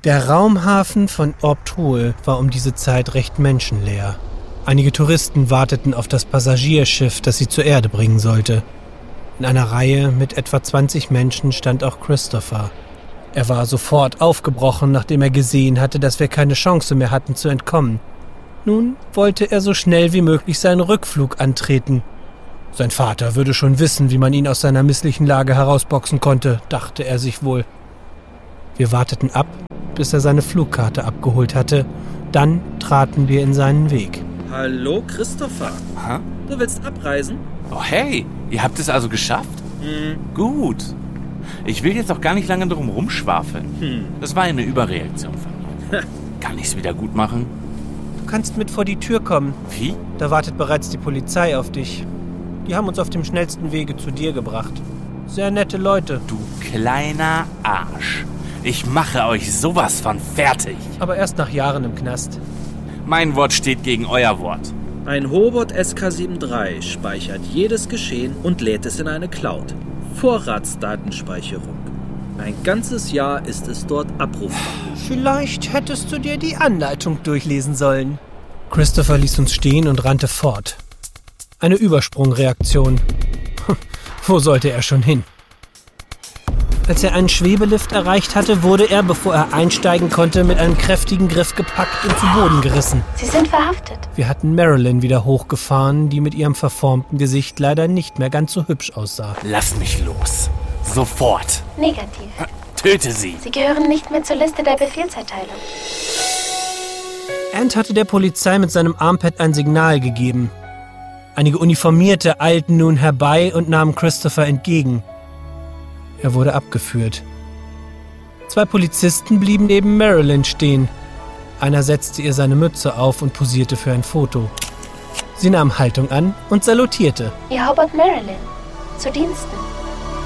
Der Raumhafen von Orb-Tool war um diese Zeit recht menschenleer. Einige Touristen warteten auf das Passagierschiff, das sie zur Erde bringen sollte. In einer Reihe mit etwa 20 Menschen stand auch Christopher. Er war sofort aufgebrochen, nachdem er gesehen hatte, dass wir keine Chance mehr hatten zu entkommen. Nun wollte er so schnell wie möglich seinen Rückflug antreten. Sein Vater würde schon wissen, wie man ihn aus seiner misslichen Lage herausboxen konnte, dachte er sich wohl. Wir warteten ab, bis er seine Flugkarte abgeholt hatte. Dann traten wir in seinen Weg. Hallo, Christopher. Hä? Du willst abreisen? Oh hey, ihr habt es also geschafft? Gut. Ich will jetzt auch gar nicht lange drum rumschwafeln. Das war eine Überreaktion von mir. Kann ich's wieder gut machen? Du kannst mit vor die Tür kommen. Wie? Da wartet bereits die Polizei auf dich. Die haben uns auf dem schnellsten Wege zu dir gebracht. Sehr nette Leute. Du kleiner Arsch. Ich mache euch sowas von fertig. Aber erst nach Jahren im Knast. Mein Wort steht gegen euer Wort. Ein Hobot SK-73 speichert jedes Geschehen und lädt es in eine Cloud. Vorratsdatenspeicherung. Ein ganzes Jahr ist es dort abrufbar. Vielleicht hättest du dir die Anleitung durchlesen sollen. Christopher ließ uns stehen und rannte fort. Eine Übersprungreaktion. Wo sollte er schon hin? Als er einen Schwebelift erreicht hatte, wurde er, bevor er einsteigen konnte, mit einem kräftigen Griff gepackt und zu Boden gerissen. Sie sind verhaftet. Wir hatten Marilyn wieder hochgefahren, die mit ihrem verformten Gesicht leider nicht mehr ganz so hübsch aussah. Lass mich los. Sofort. Negativ. Töte sie. Sie gehören nicht mehr zur Liste der Befehlserteilung. Ant hatte der Polizei mit seinem Armpad ein Signal gegeben. Einige Uniformierte eilten nun herbei und nahmen Christopher entgegen. Er wurde abgeführt. 2 Polizisten blieben neben Marilyn stehen. Einer setzte ihr seine Mütze auf und posierte für ein Foto. Sie nahm Haltung an und salutierte. Ihr Hobart Marilyn. Zu Diensten.